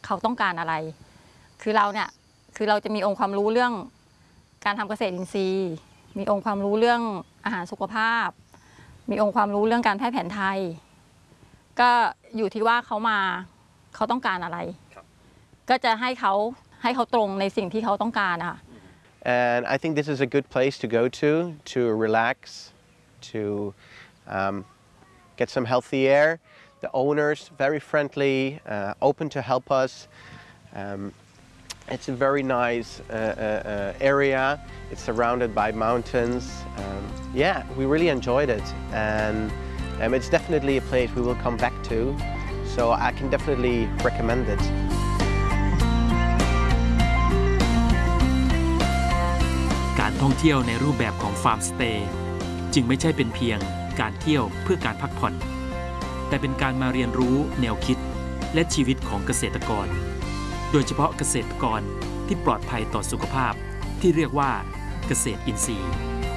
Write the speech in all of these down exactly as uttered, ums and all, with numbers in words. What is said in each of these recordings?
เขาต้องการอะไรคือเราเนี่ยคือเราจะมีองค์ความรู้เรื่องการทำเกษตรอินทรีย์มีองค์ความรู้เรื่องอาหารสุขภาพมีองค์ความรู้เรื่องการแพทย์แผนไทยก็อยู่ที่ว่าเขามาเขาต้องการอะไรก็จะให้เขาให้เขาตรงในสิ่งที่เขาต้องการค่ะ And I think this is a good place to go to to relax, to um, get some healthy air. The owners very friendly, uh, open to help us. Um, it's a very nice uh, uh, area. It's surrounded by mountains. Um, yeah, we really enjoyed it, and um, it's definitely a place we will come back to. So I can definitely recommend it. การท่องเที่ยวในรูปแบบของฟาร์มสเตย์จึงไม่ใช่เป็นเพียงการเที่ยวเพื่อการพักผ่อนแต่เป็นการมาเรียนรู้แนวคิดและชีวิตของเกษตรกรโดยเฉพาะเกษตรกรที่ปลอดภัยต่อสุขภาพที่เรียกว่าเกษตรอินทรีย์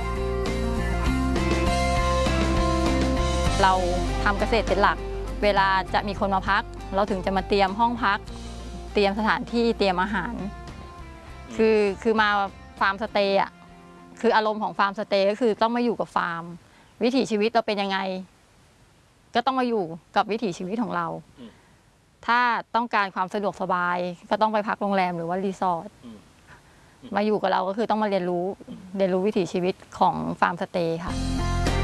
เราทำเกษตรเป็นหลักเวลาจะมีคนมาพักเราถึงจะมาเตรียมห้องพักเตรียมสถานที่เตรียมอาหารคือคือมาฟาร์มสเตย์อ่ะคืออารมณ์ของฟาร์มสเตย์ก็คือต้องมาอยู่กับฟาร์มวิถีชีวิตเราเป็นยังไงก็ต้องมาอยู่กับวิถีชีวิตของเราถ้าต้องการความสะดวกสบายก็ต้องไปพักโรงแรมหรือว่ารีสอร์ทมาอยู่กับเราก็คือต้องมาเรียนรู้เรียนรู้วิถีชีวิตของฟาร์มสเตย์ค่ะ